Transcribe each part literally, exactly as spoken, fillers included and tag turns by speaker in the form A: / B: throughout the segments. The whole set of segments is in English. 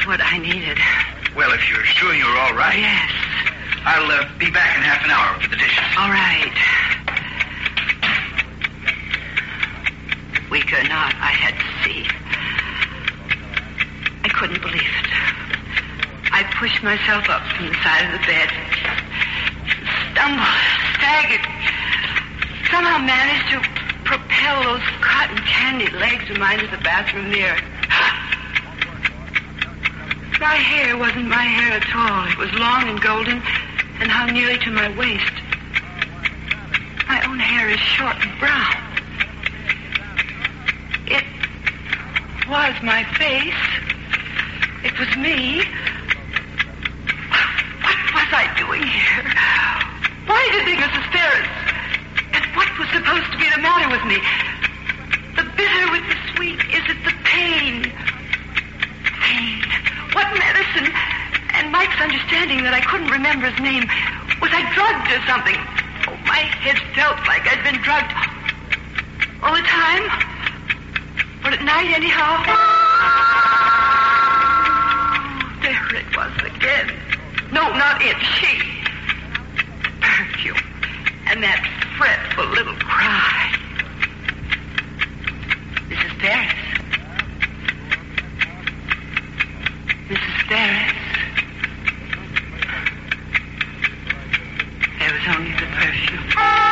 A: what I needed.
B: Well, if you're sure you're all right.
A: Yes.
B: I'll uh, be back in half an hour for the dishes.
A: All right. Weak or not, I had to see. I couldn't believe it. I pushed myself up from the side of the bed. Stumbled, staggered. Somehow managed to propel those cotton candy legs of mine to the bathroom mirror. My hair wasn't my hair at all. It was long and golden and hung nearly to my waist. My own hair is short and brown. It was my face. It was me. What was I doing here? Why did they, Missus Ferris? And what was supposed to be the matter with me? The bitter with the sweet. Is it the pain? Pain. What medicine? And Mike's understanding that I couldn't remember his name. Was I drugged or something? Oh, my head felt like I'd been drugged. All the time? Or at night, anyhow? There it was again. No, not it. She. Perfume. And that fretful little cry. Missus Ferris. Missus Ferris. There was only the perfume.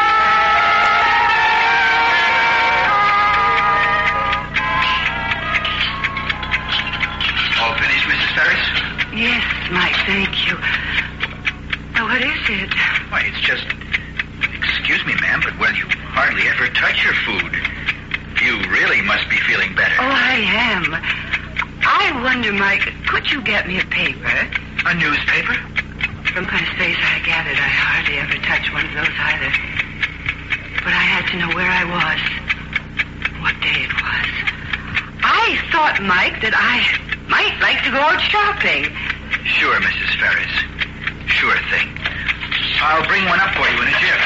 B: All finished, Missus Ferris?
A: Yes, Mike, thank you. Oh, what is it?
B: Why, it's just... Excuse me, ma'am, but, well, you hardly ever touch your food. You really must be feeling better.
A: Oh, I am. I wonder, Mike, could you get me a paper?
B: A newspaper?
A: From my space, I gathered I hardly ever touch one of those either. But I had to know where I was, what day it was. I thought, Mike, that I might like to go out shopping.
B: Sure, Missus Ferris. Sure thing. I'll bring one up for you in a jiff.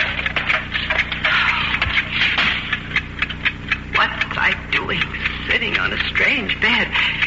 A: What was I doing, sitting on a strange bed?